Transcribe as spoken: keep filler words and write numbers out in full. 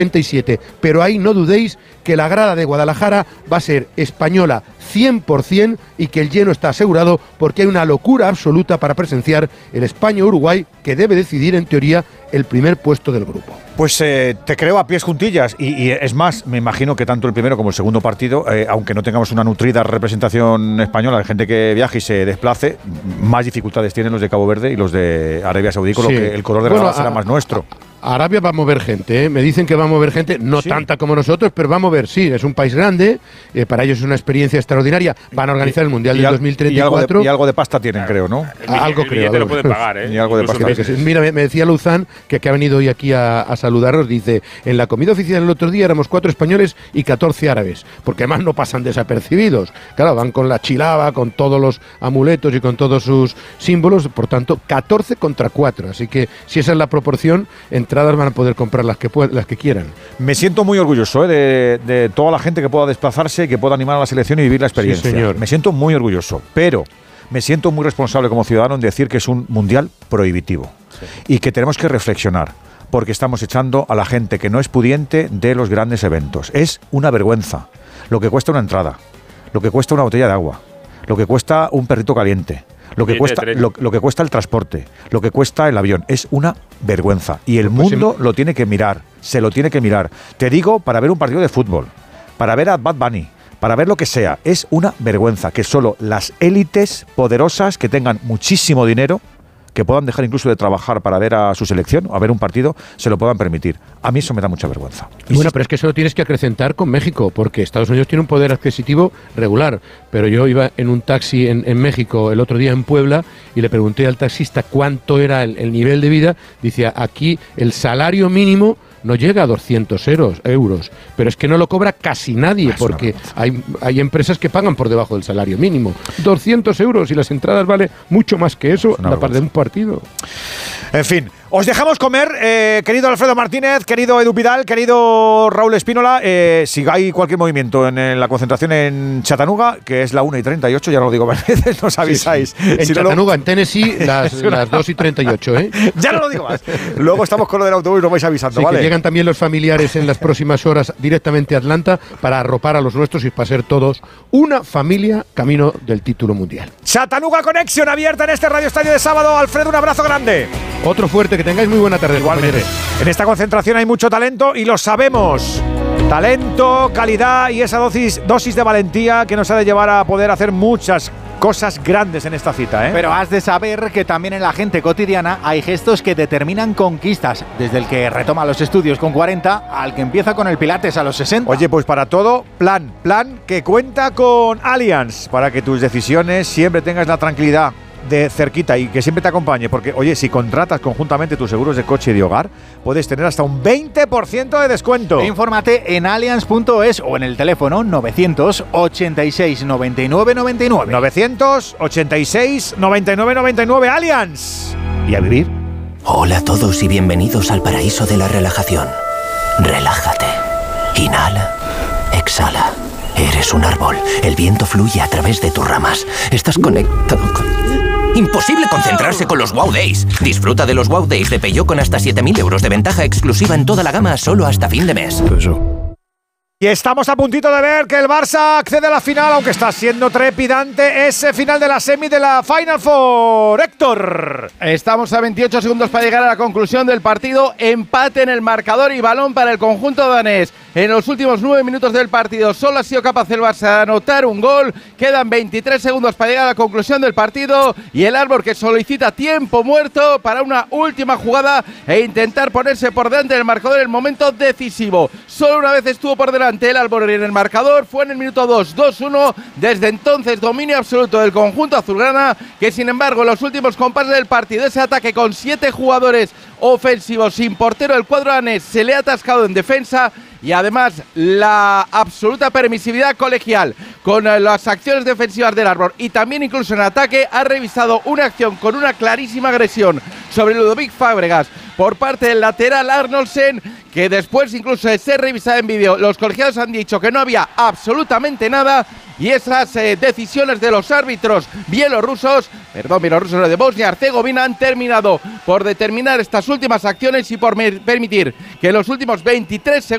treinta y siete, pero ahí no dudéis que la grada de Guadalajara va a ser española cien por ciento y que el lleno está asegurado porque hay una locura absoluta para presenciar el España-Uruguay, que debe decidir en teoría el primer puesto del grupo. Pues eh, te creo a pies juntillas y, y es más, me imagino que tanto el primero como el segundo partido, eh, aunque no tengamos una nutrida representación española, de gente que viaje y se desplace, más dificultades tienen los de Cabo Verde y los de Arabia Saudí, con sí. lo que el color de la bueno, grada será más nuestro. Arabia va a mover gente, ¿eh? Me dicen que va a mover gente, no sí. tanta como nosotros, pero va a mover, sí, es un país grande, eh, para ellos es una experiencia extraordinaria, van a organizar el Mundial del dos mil treinta y cuatro. Y algo, de, y algo de pasta tienen, creo, ¿no? El, algo el creo. Te lo pueden pagar, ¿eh? Y algo de pasta. Que, mira, me, me decía Luzán, que, que ha venido hoy aquí a, a saludarnos, dice, en la comida oficial el otro día éramos cuatro españoles y catorce árabes, porque además no pasan desapercibidos. Claro, van con la chilaba, con todos los amuletos y con todos sus símbolos, por tanto, catorce contra cuatro, así que si esa es la proporción, entradas van a poder comprar las que puedan, las que quieran. Me siento muy orgulloso ¿eh? de, de toda la gente que pueda desplazarse y que pueda animar a la selección y vivir la experiencia. Sí, señor. Me siento muy orgulloso, pero me siento muy responsable como ciudadano en decir que es un mundial prohibitivo sí. y que tenemos que reflexionar, porque estamos echando a la gente que no es pudiente de los grandes eventos. Es una vergüenza lo que cuesta una entrada, lo que cuesta una botella de agua, lo que cuesta un perrito caliente, lo que cuesta lo, lo que cuesta el transporte, lo que cuesta el avión. Es una vergüenza y el mundo lo tiene que mirar, se lo tiene que mirar. Te digo, para ver un partido de fútbol, para ver a Bad Bunny, para ver lo que sea, es una vergüenza que solo las élites poderosas que tengan muchísimo dinero, que puedan dejar incluso de trabajar para ver a su selección o a ver un partido, se lo puedan permitir. A mí eso me da mucha vergüenza. Y bueno, pero es que eso lo tienes que acrecentar con México, porque Estados Unidos tiene un poder adquisitivo regular. Pero yo iba en un taxi en, en México el otro día en Puebla y le pregunté al taxista cuánto era el, el nivel de vida. Decía, aquí el salario mínimo no llega a doscientos euros, pero es que no lo cobra casi nadie, porque hay, hay empresas que pagan por debajo del salario mínimo. doscientos euros y las entradas vale mucho más que eso, la parte de un partido. En fin, os dejamos comer, eh, querido Alfredo Martínez, querido Edu Pidal, querido Raúl Espínola. Eh, si hay cualquier movimiento en, en la concentración en Chattanooga, que es la una y treinta y ocho, ya lo digo varias veces, nos avisáis. Sí, sí. En si Chattanooga, no lo... en Tennessee, las, las dos y treinta y ocho, ¿eh? Ya no lo digo más. Luego estamos con lo del autobús y nos vais avisando, sí, ¿vale? Que llegan también los familiares en las próximas horas directamente a Atlanta para arropar a los nuestros y para ser todos una familia camino del título mundial. Chattanooga Connection abierta en este Radio Estadio de sábado. Alfredo, un abrazo grande. Otro fuerte, que tengáis muy buena tarde. Igualmente. Compañeros. En esta concentración hay mucho talento y lo sabemos. Talento, calidad y esa dosis, dosis de valentía que nos ha de llevar a poder hacer muchas cosas grandes en esta cita, ¿eh? Pero has de saber que también en la gente cotidiana hay gestos que determinan conquistas, desde el que retoma los estudios con cuarenta al que empieza con el pilates a los sesenta. Oye, pues para todo, plan, plan que cuenta con Allianz, para que tus decisiones siempre tengas la tranquilidad de cerquita y que siempre te acompañe, porque oye, si contratas conjuntamente tus seguros de coche y de hogar, puedes tener hasta un veinte por ciento de descuento. Infórmate en allianz punto es o en el teléfono novecientos ochenta y seis noventa y nueve noventa y nueve. novecientos ochenta y seis noventa y nueve noventa y nueve. Allianz. Y a vivir. Hola a todos y bienvenidos al paraíso de la relajación. Relájate. Inhala. Exhala. Eres un árbol. El viento fluye a través de tus ramas. Estás conectado con... Imposible concentrarse con los Wow Days. Disfruta de los Wow Days de Peugeot con hasta siete mil euros de ventaja exclusiva en toda la gama solo hasta fin de mes. Y estamos a puntito de ver que el Barça accede a la final, aunque está siendo trepidante ese final de la semi de la Final Four. Héctor. Estamos a veintiocho segundos para llegar a la conclusión del partido. Empate en el marcador y balón para el conjunto danés. En los últimos nueve minutos del partido solo ha sido capaz el Barça de anotar un gol. Quedan veintitrés segundos para llegar a la conclusión del partido y el Arbor que solicita tiempo muerto para una última jugada e intentar ponerse por delante del marcador en el momento decisivo. Solo una vez estuvo por delante el Arbor en el marcador, fue en el minuto dos, dos uno. Desde entonces dominio absoluto del conjunto azulgrana, que sin embargo en los últimos compases del partido, ese ataque con siete jugadores ofensivos sin portero, el cuadro danés se le ha atascado en defensa. Y además la absoluta permisividad colegial con las acciones defensivas del Arbor y también incluso en ataque ha revisado una acción con una clarísima agresión sobre Ludovic Fábregas por parte del lateral Arnoldsen, que después incluso de ser revisada en vídeo los colegiados han dicho que no había absolutamente nada. Y esas eh, decisiones de los árbitros bielorrusos, perdón, bielorrusos de Bosnia-Herzegovina han terminado por determinar estas últimas acciones y por permitir que en los últimos veintitrés segundos